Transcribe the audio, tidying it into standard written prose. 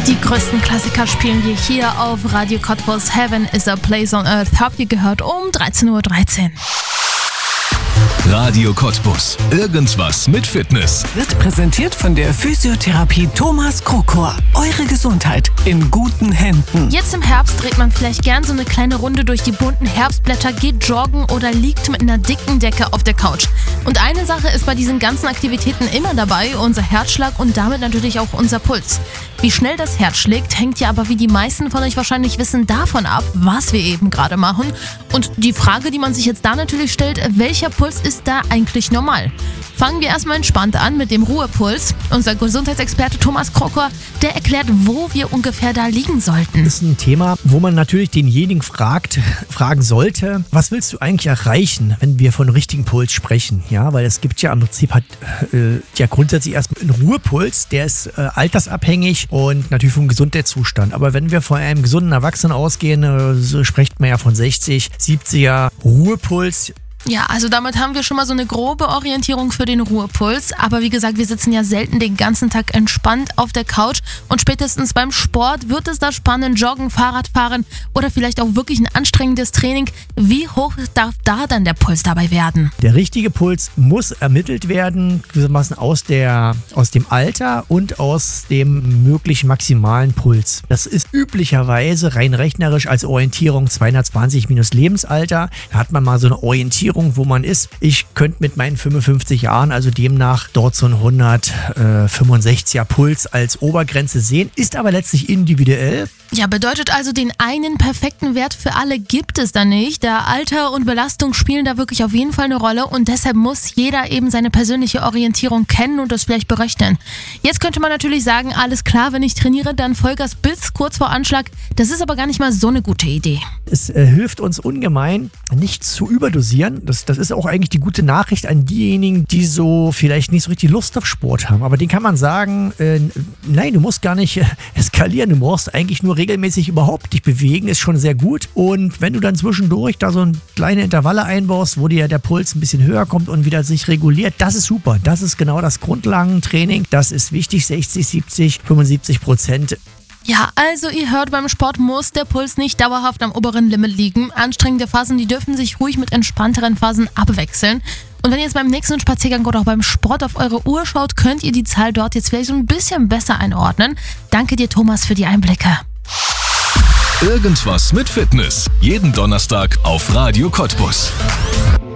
Die größten Klassiker spielen wir hier auf Radio Cottbus. Heaven is a Place on Earth habt ihr gehört um 13:13 Uhr. Radio Cottbus. Irgendwas mit Fitness. Wird präsentiert von der Physiotherapie Thomas Krokor. Eure Gesundheit in guten Händen. Jetzt im Herbst dreht man vielleicht gern so eine kleine Runde durch die bunten Herbstblätter, geht joggen oder liegt mit einer dicken Decke auf der Couch. Und eine Sache ist bei diesen ganzen Aktivitäten immer dabei, unser Herzschlag und damit natürlich auch unser Puls. Wie schnell das Herz schlägt, hängt ja aber, wie die meisten von euch wahrscheinlich wissen, davon ab, was wir eben gerade machen. Und die Frage, die man sich jetzt da natürlich stellt, welcher Puls ist da eigentlich normal? Fangen wir erstmal entspannt an mit dem Ruhepuls. Unser Gesundheitsexperte Thomas Krokor, der erklärt, wo wir ungefähr da liegen sollten. Das ist ein Thema, wo man natürlich denjenigen fragen sollte, was willst du eigentlich erreichen, wenn wir von richtigen Puls sprechen? Ja, weil es gibt ja im Prinzip grundsätzlich erstmal einen Ruhepuls, der ist altersabhängig und natürlich vom Gesundheitszustand. Aber wenn wir von einem gesunden Erwachsenen ausgehen, so spricht man ja von 60, 70er Ruhepuls. Ja, also damit haben wir schon mal so eine grobe Orientierung für den Ruhepuls. Aber wie gesagt, wir sitzen ja selten den ganzen Tag entspannt auf der Couch. Und spätestens beim Sport wird es da spannend, Joggen, Fahrradfahren oder vielleicht auch wirklich ein anstrengendes Training. Wie hoch darf da dann der Puls dabei werden? Der richtige Puls muss ermittelt werden, gewissermaßen aus dem Alter und aus dem möglichen maximalen Puls. Das ist üblicherweise rein rechnerisch als Orientierung 220 minus Lebensalter. Da hat man mal so eine Orientierung, wo man ist. Ich könnte mit meinen 55 Jahren, also demnach dort so ein 165er Puls als Obergrenze sehen, ist aber letztlich individuell. Ja, bedeutet also, den einen perfekten Wert für alle gibt es da nicht. Der Alter und Belastung spielen da wirklich auf jeden Fall eine Rolle und deshalb muss jeder eben seine persönliche Orientierung kennen und das vielleicht berechnen. Jetzt könnte man natürlich sagen, alles klar, wenn ich trainiere, dann Vollgas bis kurz vor Anschlag. Das ist aber gar nicht mal so eine gute Idee. Es hilft uns ungemein, nicht zu überdosieren. Das ist auch eigentlich die gute Nachricht an diejenigen, die so vielleicht nicht so richtig Lust auf Sport haben. Aber denen kann man sagen, nein, du musst gar nicht eskalieren, du brauchst eigentlich nur regelmäßig überhaupt dich bewegen, ist schon sehr gut. Und wenn du dann zwischendurch da so kleine Intervalle einbaust, wo dir der Puls ein bisschen höher kommt und wieder sich reguliert, das ist super. Das ist genau das Grundlagentraining. Das ist wichtig, 60, 70, 75%. Ja, also ihr hört, beim Sport muss der Puls nicht dauerhaft am oberen Limit liegen. Anstrengende Phasen, die dürfen sich ruhig mit entspannteren Phasen abwechseln. Und wenn ihr jetzt beim nächsten Spaziergang oder auch beim Sport auf eure Uhr schaut, könnt ihr die Zahl dort jetzt vielleicht so ein bisschen besser einordnen. Danke dir, Thomas, für die Einblicke. Irgendwas mit Fitness. Jeden Donnerstag auf Radio Cottbus.